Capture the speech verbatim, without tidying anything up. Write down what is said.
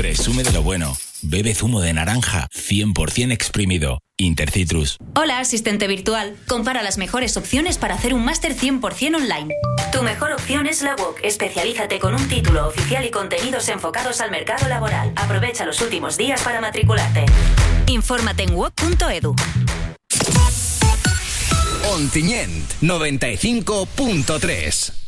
Presume de lo bueno. Bebe zumo de naranja cien por ciento exprimido. Intercitrus. Hola, asistente virtual. Compara las mejores opciones para hacer un máster cien por ciento online. Tu mejor opción es la U O C. Especialízate con un título oficial y contenidos enfocados al mercado laboral. Aprovecha los últimos días para matricularte. Infórmate en u o c punto e d u. Ontinyent noventa y cinco punto tres.